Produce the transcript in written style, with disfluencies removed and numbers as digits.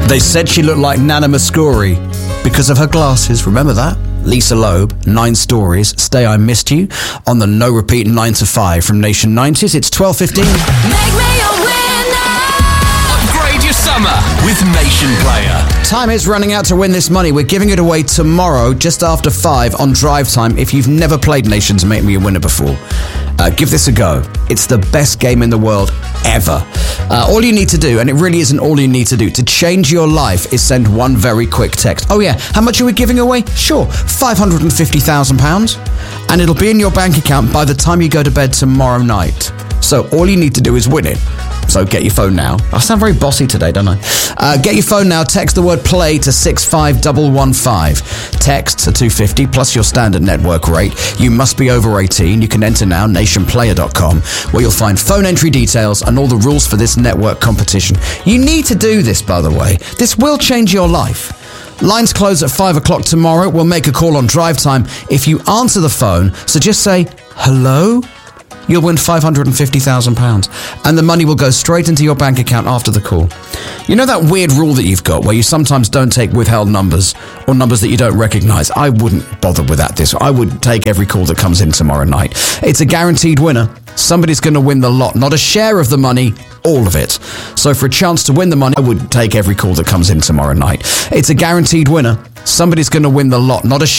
They said she looked like Nana Mouskouri because of her glasses. Remember that? Lisa Loeb, 9 Stories, Stay I Missed You, on the No Repeat 9 to 5 from Nation 90s. It's 12:15. Make me a winner. Upgrade your summer with Nation Player. Time is running out to win this money. We're giving it away tomorrow, just after 5 on Drive Time. If you've never played Nation's Make Me a Winner before, give this a go. It's the best game in the world ever. All you need to do, and it really isn't all you need to do, to change your life is send one very quick text. Oh yeah, how much are we giving away? Sure, £550,000. And it'll be in your bank account by the time you go to bed tomorrow night. So all you need to do is win it. So get your phone now. I sound very bossy today, don't I? Get your phone now. Text the word play to 65115. Text to 250 plus your standard network rate. You must be over 18. You can enter now, nationplayer.com, where you'll find phone entry details and all the rules for this network competition. You need to do this, by the way. This will change your life. Lines close at 5 o'clock tomorrow. We'll make a call on Drive Time. If you answer the phone, so just say, hello? You'll win £550,000, and the money will go straight into your bank account after the call. You know that weird rule that you've got where you sometimes don't take withheld numbers or numbers that you don't recognise? I wouldn't bother with that I would take every call that comes in tomorrow night. It's a guaranteed winner. Somebody's going to win the lot, not a share of the money, all of it. So for a chance to win the money, I would take every call that comes in tomorrow night. It's a guaranteed winner. Somebody's going to win the lot, not a